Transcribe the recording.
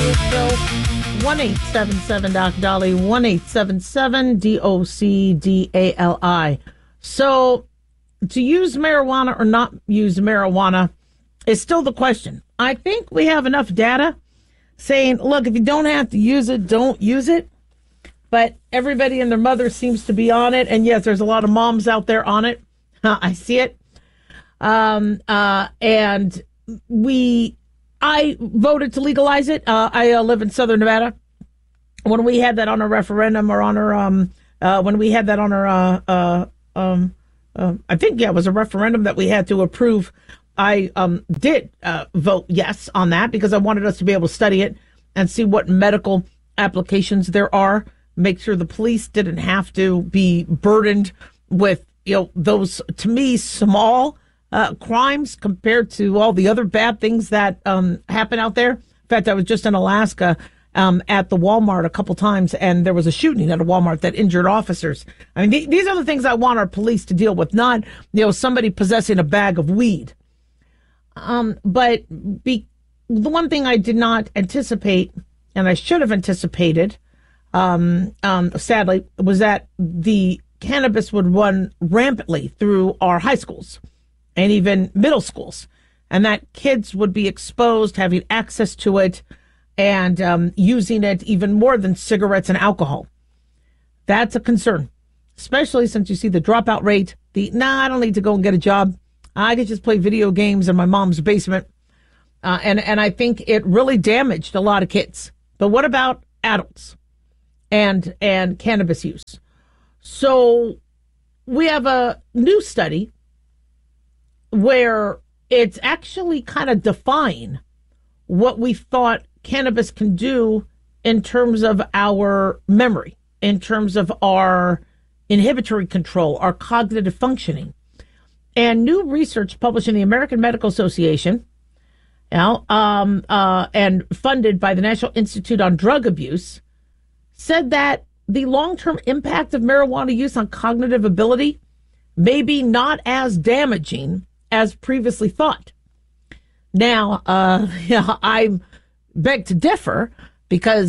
Show. 1-877-DOC-DOLLY, 1-877-DOC-DALI. So, to use marijuana or not use marijuana is still the question. I think we have enough data saying, look, if you don't have to use it, don't use it. But everybody and their mother seems to be on it. And yes, there's a lot of moms out there on it. I see it. And I voted to legalize it. I live in Southern Nevada. When we had that on a referendum or on our, when we had that on our, I think, it was a referendum that we had to approve. I did vote yes on that because I wanted us to be able to study it and see what medical applications there are. Make sure the police didn't have to be burdened with, those, to me, small crimes compared to all the other bad things that happen out there. In fact, I was just in Alaska at the Walmart a couple times, and there was a shooting at a Walmart that injured officers. I mean, these are the things I want our police to deal with, not, somebody possessing a bag of weed. But the one thing I did not anticipate, and I should have anticipated, sadly, was that the cannabis would run rampantly through our high schools and even middle schools, and that kids would be exposed, having access to it, and using it even more than cigarettes and alcohol. That's a concern, especially since you see the dropout rate. I don't need to go and get a job. I could just play video games in my mom's basement. And I think it really damaged a lot of kids. But what about adults and cannabis use? So we have a new study where it's actually kind of defying what we thought cannabis can do in terms of our memory, in terms of our inhibitory control, our cognitive functioning. And new research published in the American Medical Association, and funded by the National Institute on Drug Abuse, said that the long-term impact of marijuana use on cognitive ability may be not as damaging as previously thought. Now, I beg to differ because